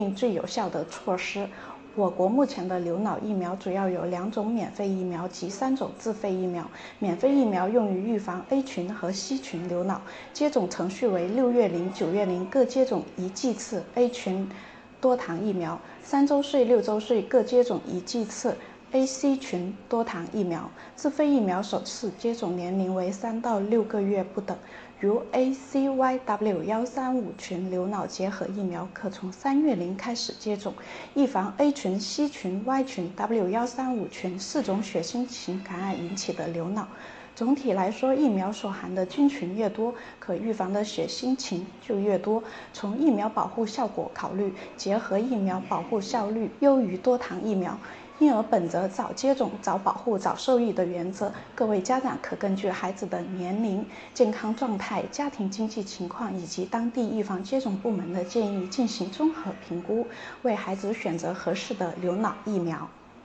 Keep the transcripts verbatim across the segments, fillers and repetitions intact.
最有效的措施。我国目前的流脑疫苗主要有两种免费疫苗及三种自费疫苗。免费疫苗用于预防 A 群和 C 群流脑，接种程序为六月龄、九月龄各接种一剂次 A 群多糖疫苗，三周岁、六周岁各接种一剂次 A C 群多糖疫苗。自费疫苗首次接种年龄为三到六个月不等。如 A C Y W 一三五群流脑结合疫苗可从三月龄开始接种，预防 A 群、C 群、Y 群、W 一三五群四种血清型感染引起的流脑。总体来说，疫苗所含的菌群越多，可预防的血清型就越多。从疫苗保护效果考虑，结合疫苗保护效率优于多糖疫苗。因而本着早接种、早保护、早受益的原则，各位家长可根据孩子的年龄、健康状态、家庭经济情况以及当地预防接种部门的建议进行综合评估，为孩子选择合适的流脑疫苗。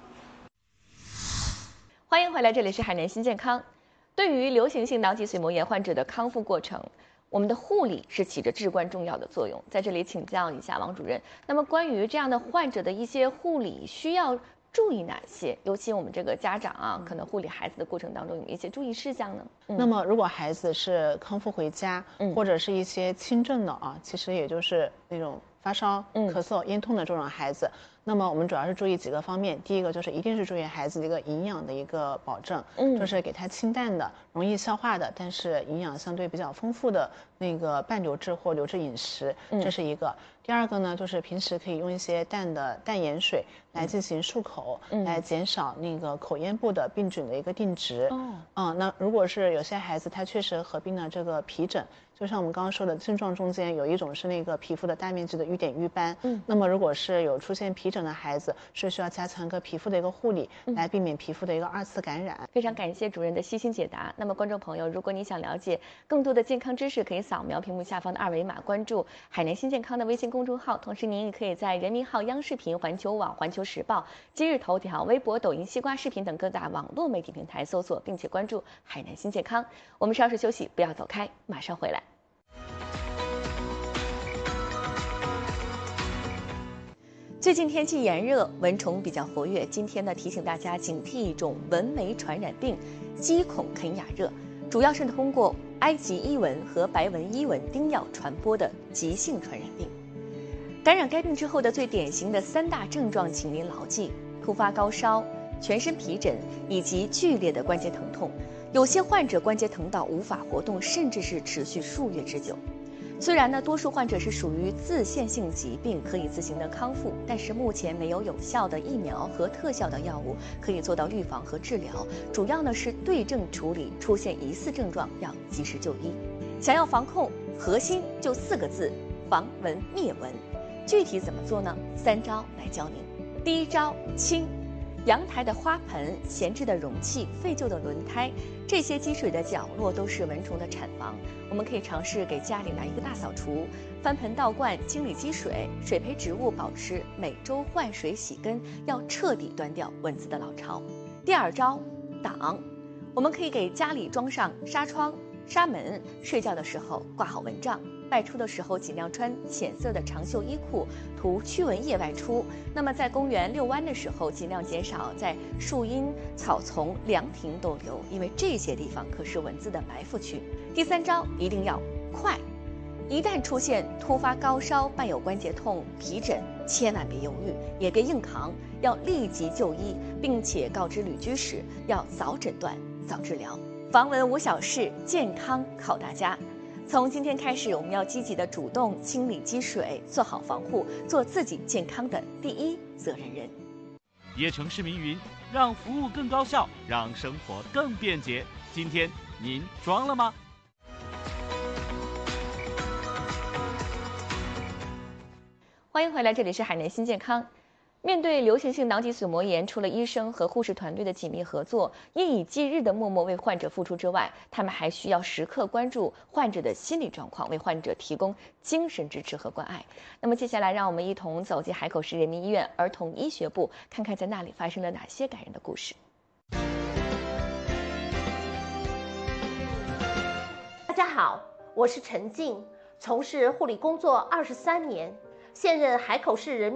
欢迎回来，这里是海南新健康。对于流行性脑脊髓膜炎患者的康复过程，我们的护理是起着至关重要的作用。在这里请教一下王主任，那么关于这样的患者的一些护理需要注意哪些？尤其我们这个家长啊，可能护理孩子的过程当中有一些注意事项呢？ 嗯、那么，如果孩子是康复回家，嗯、或者是一些轻症的啊，其实也就是那种发烧、咳嗽、咽痛的这种孩子，那么我们主要是注意几个方面。第一个就是一定是注意孩子的一个营养的一个保证，嗯，就是给他清淡的、容易消化的，但是营养相对比较丰富的那个半流质或流质饮食，这是一个。第二个呢，就是平时可以用一些淡的淡盐水来进行漱口，嗯、来减少那个口咽部的病菌的一个定植。哦，嗯，那如果是有些孩子他确实合并了这个皮疹，就像我们刚刚说的症状中间有一种是那个皮肤的大面积的瘀点瘀斑，嗯，那么如果是有出现皮疹的孩子，是需要加强一个皮肤的一个护理，嗯、来避免皮肤的一个二次感染。 非常感谢主任的悉心解答。那么观众朋友，如果你想了解更多的健康知识，可以扫描屏幕下方的二维码，关注海南新健康的微信公众号。同时，您也可以在人民号、央视频、环球网、环球时报、今日头条、微博、抖音、西瓜视频等各大网络媒体平台搜索并且关注海南新健康。我们稍事休息，不要走开，马上回来。最近天气炎热，蚊虫比较活跃。今天呢，提醒大家警惕一种蚊媒传染病——鸡孔啃哑热，主要是通过埃及伊蚊和白纹伊蚊叮咬传播的急性传染病。感染该病之后的最典型的三大症状，请您牢记：突发高烧、全身皮疹以及剧烈的关节疼痛。有些患者关节疼到无法活动，甚至是持续数月之久。虽然呢，多数患者是属于自限性疾病，可以自行的康复，但是目前没有有效的疫苗和特效的药物可以做到预防和治疗。主要呢是对症处理，出现疑似症状要及时就医。想要防控，核心就四个字：防蚊灭蚊。具体怎么做呢？三招来教您。第一招，清。阳台的花盆、闲置的容器、废旧的轮胎，这些积水的角落都是蚊虫的产房。我们可以尝试给家里来一个大扫除，翻盆倒罐清理积水，水培植物保持每周换水洗根，要彻底断掉蚊子的老巢。第二招，挡。我们可以给家里装上纱窗、纱门，睡觉的时候挂好蚊帐。外出的时候尽量穿浅色的长袖衣裤，涂驱蚊液外出。那么在公园遛弯的时候，尽量减少在树荫、草丛、凉亭逗留，因为这些地方可是蚊子的埋伏区。第三招一定要快，一旦出现突发高烧伴有关节痛、皮疹，千万别犹豫，也别硬扛，要立即就医，并且告知旅居史，要早诊断、早治疗。防蚊无小事，健康靠大家。从今天开始，我们要积极的主动清理积水，做好防护，做自己健康的第一责任人。 椰城市民云：让服务更高效，让生活更便捷。今天您装了吗？ 欢迎回来，这里是海南新健康。面对流行性脑脊髓膜炎，除了医生和护士团队的紧密合作，夜以继日的默默为患者付出之外，他们还需要时刻关注患者的心理状况，为患者提供精神支持和关爱。那么接下来，让我们一同走进海口市人民医院儿童医学部，看看在那里发生了哪些感人的故事。 大家好，我是陈静，从事护理工作二十三年。 现任海口市人